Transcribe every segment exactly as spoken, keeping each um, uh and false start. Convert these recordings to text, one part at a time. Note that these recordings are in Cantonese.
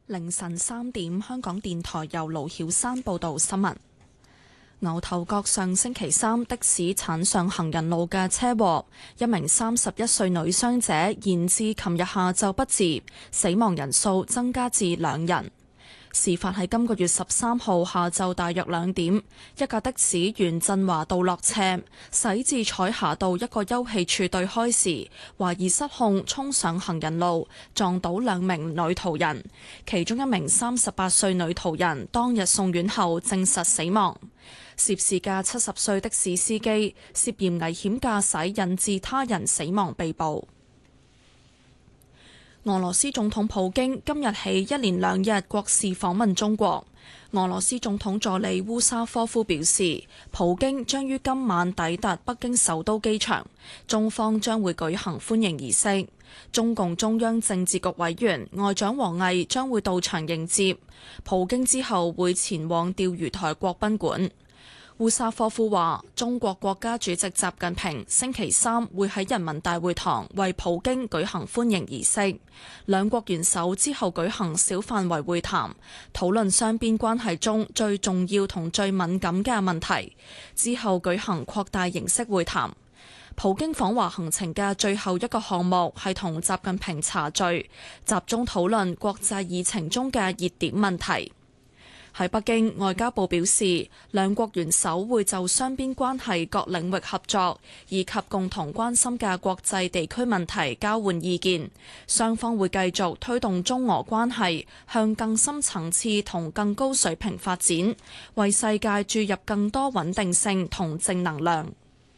凌晨三點，香港電台由盧曉山報道新聞。牛頭角上星期三的士鏟上行人路嘅車禍，一名三十一歲女傷者延至琴日下晝不治，死亡人數增加至兩人。事發喺今個月十三號下晝大約兩點，一架的士沿振華道落斜，駛至彩霞道一個休憩處對開時，懷疑失控衝上行人路，撞倒兩名女途人，其中一名三十八歲女途人當日送院後證實死亡。涉事嘅七十歲的士司機涉嫌危險駕駛引致他人死亡被捕。俄羅斯總統普京今日起一連兩日國事訪問中國。俄羅斯總統助理烏沙科夫表示，普京將於今晚抵達北京首都機場，中方將會舉行歡迎儀式。中共中央政治局委員外長王毅將會到場迎接普京，之後會前往釣魚台國賓館。烏沙科夫話，中國國家主席習近平星期三會喺人民大會堂為普京舉行歡迎儀式，兩國元首之後舉行小範圍會談，討論雙邊關係中最重要同最敏感嘅問題，之後舉行擴大形式會談。普京訪華行程嘅最後一個項目係同習近平茶聚，集中討論國際議程中嘅熱點問題。喺北京，外交部表示，兩國元首會就雙邊關係各領域合作以及共同關心嘅國際地區問題交換意見，雙方會繼續推動中俄關係向更深層次同更高水平發展，為世界注入更多穩定性同正能量。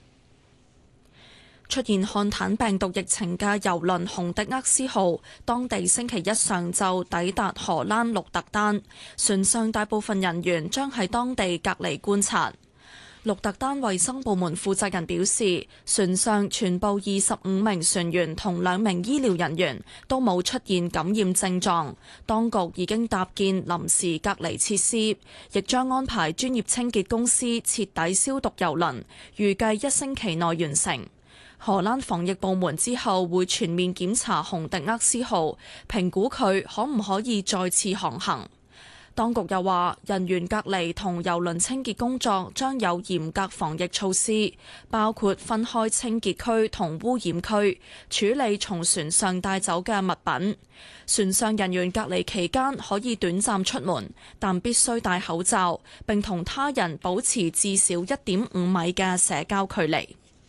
出現漢坦病毒疫情嘅郵輪洪迪厄斯號，當地星期一上晝抵達荷蘭鹿特丹，船上大部分人員將喺當地隔離觀察。鹿特丹衛生部門負責人表示，船上全部二十五名船員同兩名醫療人員都冇出現感染症狀，當局已經搭建臨時隔離設施，亦將安排專業清潔公司徹底消毒郵輪，預計一星期內完成。荷蘭防疫部門之後會全面檢查洪迪厄斯號，評估佢可唔可以再次航行。當局又話，人員隔離同郵輪清潔工作將有嚴格防疫措施，包括分開清潔區同污染區，處理從船上帶走嘅物品。船上人員隔離期間可以短暫出門，但必須戴口罩，並同他人保持至少一點五米嘅社交距離。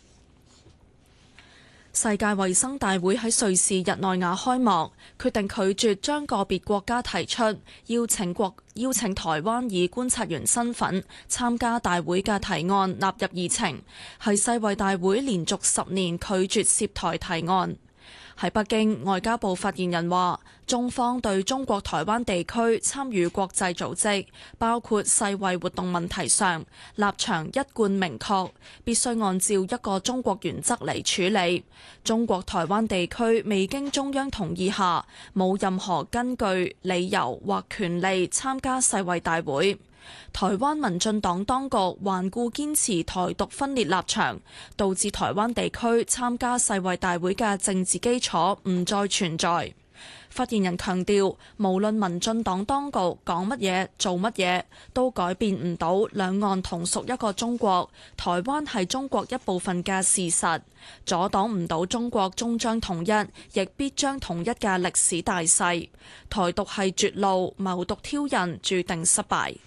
世界衛生大會喺瑞士日內瓦開幕，決定拒絕將個別國家提出邀請國邀請台灣以觀察員身份參加大會嘅提案納入議程，係世衛大會連續十年拒絕涉台提案。喺北京，外交部發言人話，中方對中國台灣地區參與國際組織，包括世衛活動問題上，立場一貫明確，必須按照一個中國原則嚟處理。中國台灣地區未經中央同意下，冇任何根據、理由或權利參加世衛大會。台灣民進黨當局頑固堅持台獨分裂立場，導致台灣地區參加世衛大會嘅政治基礎唔再存在。發言人強調，無論民進黨當局講乜嘢、做乜嘢，都改變唔到兩岸同屬一個中國，台灣係中國一部分嘅事實，阻擋唔到中國終將統一，亦必將統一嘅歷史大勢。台獨係絕路，謀獨挑釁，注定失敗。